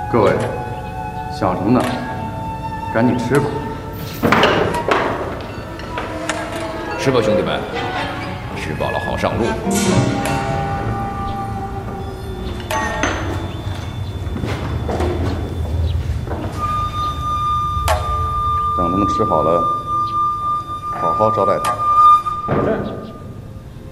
各位，想什么呢？赶紧吃吧。 吃吧，兄弟们，吃饱了好上路。 等他们吃好了，好好招待他。 是。